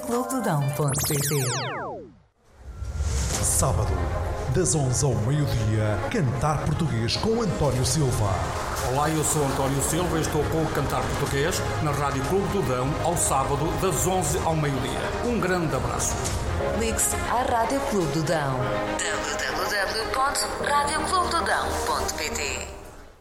radioclubedodão.pt. Sábado, das 11 ao meio-dia, Cantar Português com António Silva. Olá, eu sou António Silva e estou com o Cantar Português na Rádio Clube do Dão ao sábado, das 11 ao meio-dia. Um grande abraço. Ligue-se à Rádio Clube do Dão. www.radioclubedodão.pt.